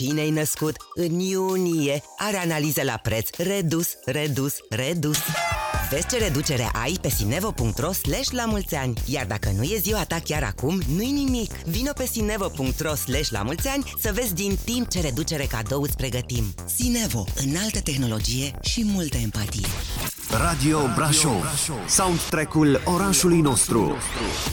Cine-i născut în iunie are analize la preț redus. Vezi ce reducere ai pe sinevo.ro/lamulțeani. Iar dacă nu e ziua ta chiar acum, nu-i nimic. Vino pe sinevo.ro/lamulțeani să vezi din timp ce reducere cadou îți pregătim. Sinevo, înaltă tehnologie și multă empatie. Radio Brașov, soundtrack-ul orașului nostru.